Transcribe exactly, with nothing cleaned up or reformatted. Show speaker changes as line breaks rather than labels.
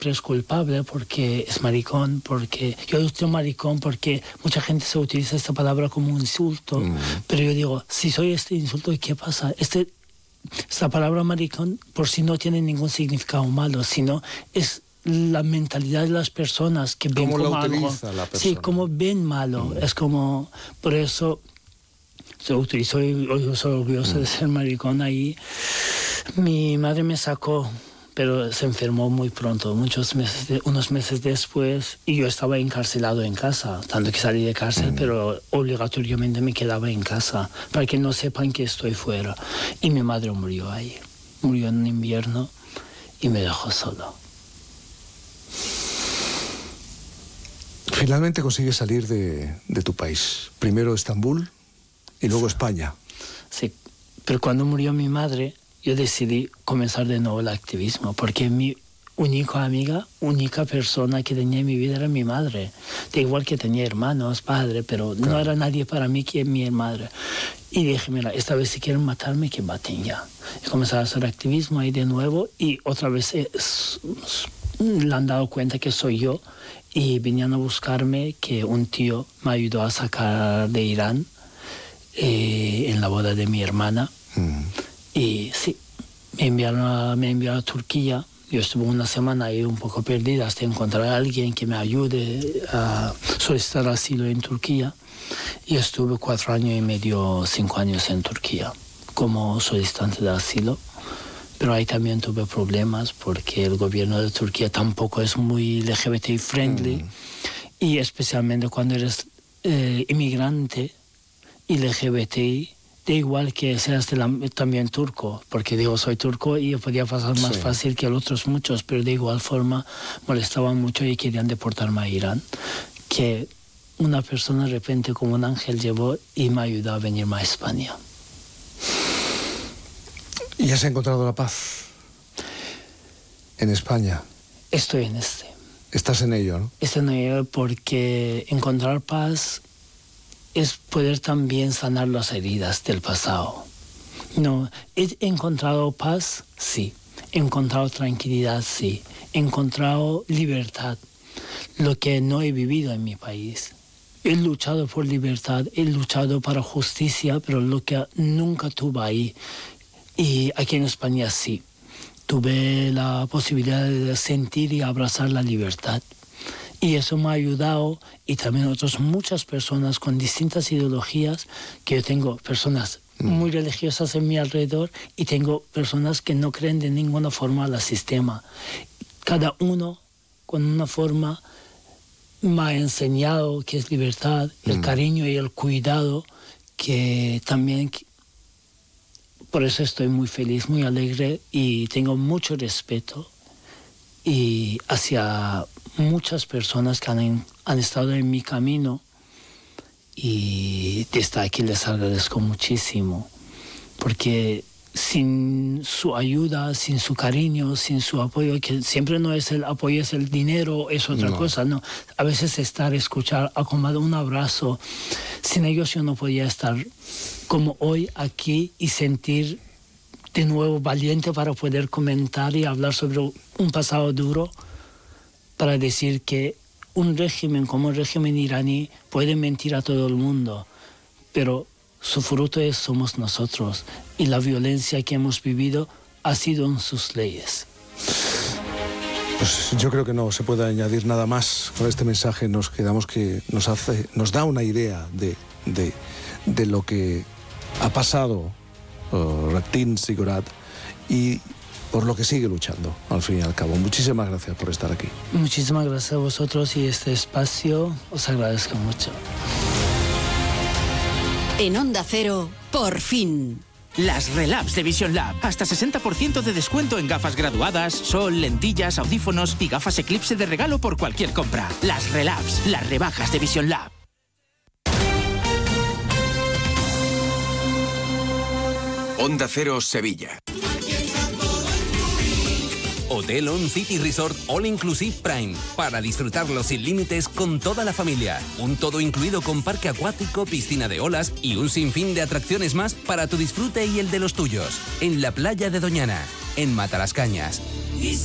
siempre es culpable porque es maricón, porque yo digo maricón porque mucha gente se utiliza esta palabra como un insulto, mm. pero yo digo, si soy este insulto, ¿qué pasa? Este, esta palabra maricón por sí no tiene ningún significado malo, sino es la mentalidad de las personas que ven como algo. Sí, como ven malo. Mm. Es como, por eso se utilizó y yo soy orgulloso mm. de ser maricón ahí. Mi madre me sacó, pero se enfermó muy pronto, muchos meses, de, unos meses después, y yo estaba encarcelado en casa, tanto que salí de cárcel, mm. pero obligatoriamente me quedaba en casa, para que no sepan que estoy fuera. Y mi madre murió ahí, murió en invierno y me dejó solo.
Finalmente consigues salir de, de tu país. Primero Estambul y luego sí. España.
Sí, pero cuando murió mi madre, yo decidí comenzar de nuevo el activismo, porque mi única amiga, única persona que tenía en mi vida era mi madre. De igual que tenía hermanos, padre, pero claro. no era nadie para mí que mi madre. Y dije, mira, esta vez si quieren matarme, que maten ya. Y comencé a hacer activismo ahí de nuevo y otra vez es, le han dado cuenta que soy yo. Y venían a buscarme, que un tío me ayudó a sacar de Irán eh, en la boda de mi hermana. Mm. Y sí, me enviaron, a, me enviaron a Turquía. Yo estuve una semana ahí un poco perdida hasta encontrar a alguien que me ayude a solicitar asilo en Turquía. Y estuve cuatro años y medio, cinco años en Turquía como solicitante de asilo. Pero ahí también tuve problemas porque el gobierno de Turquía tampoco es muy L G B T friendly mm. y especialmente cuando eres eh, inmigrante y L G B T, da igual que seas de la, también turco, porque digo soy turco y podía pasar más sí. fácil que los otros muchos, pero de igual forma molestaban mucho y querían deportarme a Irán, que una persona de repente como un ángel llevó y me ayudó a venirme a España.
¿Y has encontrado la paz en España?
Estoy en este.
Estás en ello, ¿no?
Estoy en ello porque encontrar paz es poder también sanar las heridas del pasado. No, he encontrado paz, sí. He encontrado tranquilidad, sí. He encontrado libertad, lo que no he vivido en mi país. He luchado por libertad, he luchado para justicia, pero lo que nunca tuve ahí. Y aquí en España sí, tuve la posibilidad de sentir y abrazar la libertad. Y eso me ha ayudado, y también otras muchas personas con distintas ideologías, que yo tengo personas mm. muy religiosas en mi alrededor y tengo personas que no creen de ninguna forma al sistema. Cada uno con una forma me ha enseñado qué es libertad, mm. el cariño y el cuidado, que también... Por eso estoy muy feliz, muy alegre y tengo mucho respeto y hacia muchas personas que han, han estado en mi camino, y desde aquí les agradezco muchísimo, porque sin su ayuda, sin su cariño, sin su apoyo, que siempre no es el apoyo, es el dinero, es otra no. cosa, no. A veces estar, escuchar, acomodar un abrazo, sin ellos yo no podía estar como hoy aquí y sentir de nuevo valiente para poder comentar y hablar sobre un pasado duro, para decir que un régimen como el régimen iraní puede mentir a todo el mundo, pero su fruto es somos nosotros, y la violencia que hemos vivido ha sido en sus leyes.
Pues yo creo que no se puede añadir nada más. Con este mensaje nos quedamos que nos hace, nos da una idea de, de, de lo que ha pasado uh, Raktin Zigorat y por lo que sigue luchando, al fin y al cabo. Muchísimas gracias por estar aquí.
Muchísimas gracias a vosotros, y este espacio os agradezco mucho.
En Onda Cero, por fin.
Las Relabs de Vision Lab. Hasta sesenta por ciento de descuento en gafas graduadas, sol, lentillas, audífonos y gafas Eclipse de regalo por cualquier compra. Las Relabs, las rebajas de Vision Lab.
Onda Cero Sevilla.
Hotel On City Resort All Inclusive Prime, para disfrutarlo sin límites con toda la familia. Un todo incluido con parque acuático, piscina de olas y un sinfín de atracciones más para tu disfrute y el de los tuyos. En la playa de Doñana, en Matalascañas.